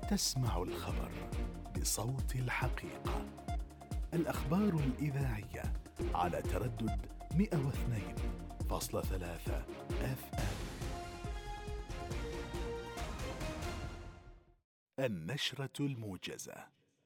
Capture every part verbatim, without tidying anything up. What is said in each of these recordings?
تسمع الخبر بصوت الحقيقة. الأخبار الإذاعية على تردد مئة واثنين فاصلة ثلاثة اف ام. النشرة الموجزة.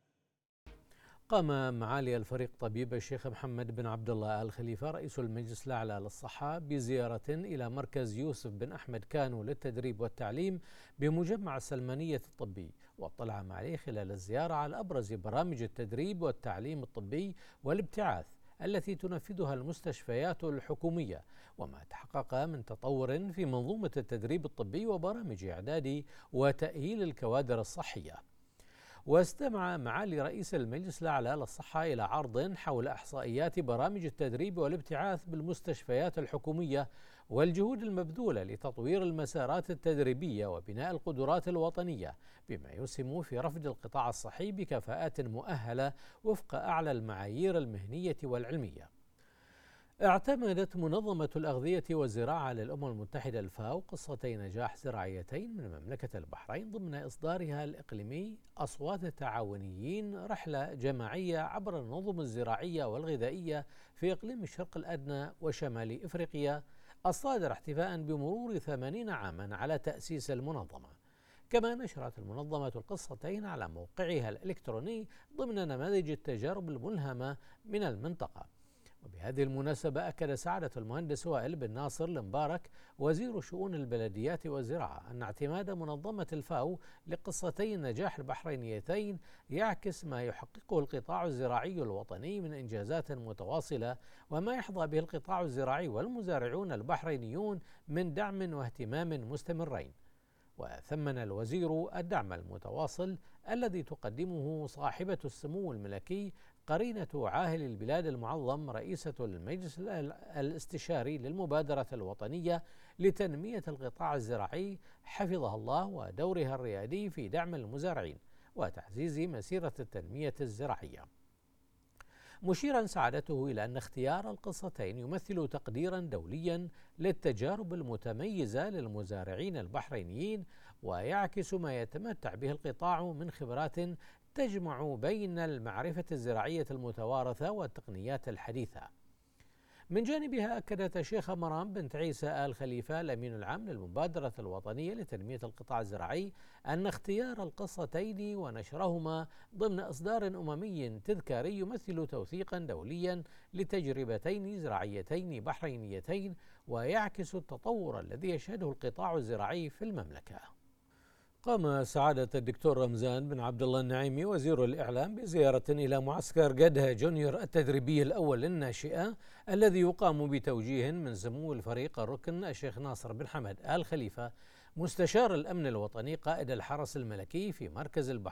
قام معالي الفريق طبيب الشيخ محمد بن عبد الله آل خليفة رئيس المجلس الأعلى للصحة بزيارة إلى مركز يوسف بن أحمد كانو للتدريب والتعليم بمجمع السلمانية الطبي، واطلع معاليه خلال الزيارة على أبرز برامج التدريب والتعليم الطبي والابتعاث التي تنفذها المستشفيات الحكومية، وما تحقق من تطور في منظومة التدريب الطبي وبرامج إعداد وتأهيل الكوادر الصحية. واستمع معالي رئيس المجلس الأعلى للصحة إلى عرض حول إحصائيات برامج التدريب والابتعاث بالمستشفيات الحكومية والجهود المبذولة لتطوير المسارات التدريبية وبناء القدرات الوطنية، بما يسهم في رفض القطاع الصحي بكفاءات مؤهلة وفق أعلى المعايير المهنية والعلمية. اعتمدت منظمة الأغذية والزراعة للأمم المتحدة الفاو قصتي نجاح زراعيتين من مملكة البحرين ضمن إصدارها الإقليمي أصوات التعاونيين، رحلة جماعية عبر النظم الزراعية والغذائية في إقليم الشرق الأدنى وشمال إفريقيا، الصادر احتفاء بمرور ثمانين عاما على تأسيس المنظمة. كما نشرت المنظمة القصتين على موقعها الإلكتروني ضمن نماذج التجارب الملهمة من المنطقة. وبهذه المناسبة أكد سعادة المهندس وائل بن ناصر المبارك وزير شؤون البلديات والزراعة أن اعتماد منظمة الفاو لقصتي النجاح البحرينيتين يعكس ما يحققه القطاع الزراعي الوطني من إنجازات متواصلة، وما يحظى به القطاع الزراعي والمزارعون البحرينيون من دعم واهتمام مستمرين. وثمن الوزير الدعم المتواصل الذي تقدمه صاحبة السمو الملكي قرينة عاهل البلاد المعظم رئيسة المجلس الاستشاري للمبادرة الوطنية لتنمية القطاع الزراعي حفظها الله، ودورها الريادي في دعم المزارعين وتعزيز مسيرة التنمية الزراعية، مشيرا سعادته إلى أن اختيار القصتين يمثل تقديرا دوليا للتجارب المتميزة للمزارعين البحرينيين، ويعكس ما يتمتع به القطاع من خبرات تجمع بين المعرفة الزراعية المتوارثة والتقنيات الحديثة. من جانبها أكدت الشيخة مرام بنت عيسى آل خليفة الأمين العام للمبادرة الوطنية لتنمية القطاع الزراعي أن اختيار القصتين ونشرهما ضمن إصدار أممي تذكاري يمثل توثيقا دوليا لتجربتين زراعيتين بحرينيتين، ويعكس التطور الذي يشهده القطاع الزراعي في المملكة. قام سعادة الدكتور رمزان بن عبد الله النعيمي وزير الإعلام بزيارة إلى معسكر قدها جونيور التدريبي الأول للناشئة الذي يقام بتوجيه من سمو الفريق الركن الشيخ ناصر بن حمد آل خليفة مستشار الأمن الوطني قائد الحرس الملكي في مركز البحر